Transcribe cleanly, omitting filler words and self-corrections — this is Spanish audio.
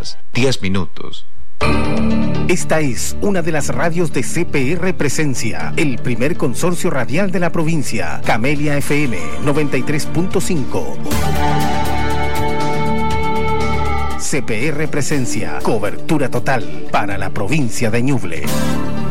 horas, 10 minutos. Esta es una de las radios de CPR Presencia, el primer consorcio radial de la provincia. Camelia FM 93.5. CPR Presencia, cobertura total para la provincia de Ñuble.